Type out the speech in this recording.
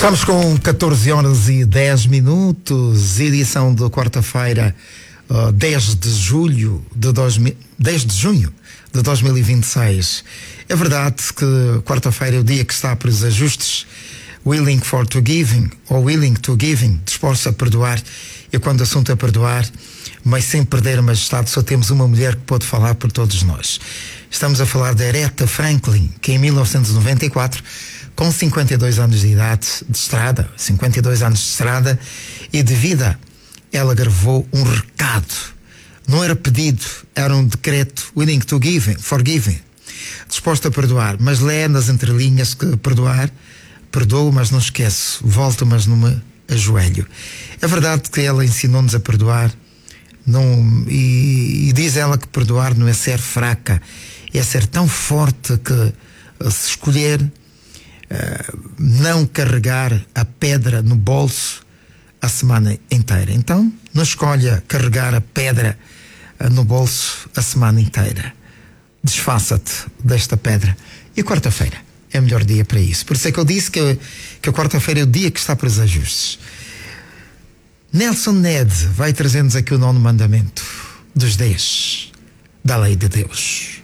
Estamos com 14 horas e 10 minutos, edição de quarta-feira, 10 de junho de 2026. É verdade que quarta-feira é o dia que está para os ajustes, willing for to giving, ou willing to giving, dispor-se a perdoar. E quando o assunto é perdoar, mas sem perder a majestade, só temos uma mulher que pode falar por todos nós. Estamos a falar de Aretha Franklin, que em 1994, com 52 anos de idade de estrada, 52 anos de estrada e de vida, ela gravou um recado. Não era pedido, era um decreto, willing to giving, forgiving, disposta a perdoar, mas lê nas entrelinhas que perdoar, perdoo, mas não esqueço, volto, mas não me ajoelho. É verdade que ela ensinou-nos a perdoar, e diz ela que perdoar não é ser fraca, é ser tão forte que se escolher não carregar a pedra no bolso a semana inteira. Então, não escolha carregar a pedra no bolso a semana inteira. Desfaça-te desta pedra. E a quarta-feira é o melhor dia para isso. Por isso é que eu disse que a quarta-feira é o dia que está para os ajustes. Nelson Ned vai trazer-nos aqui o 9º mandamento dos 10 da lei de Deus.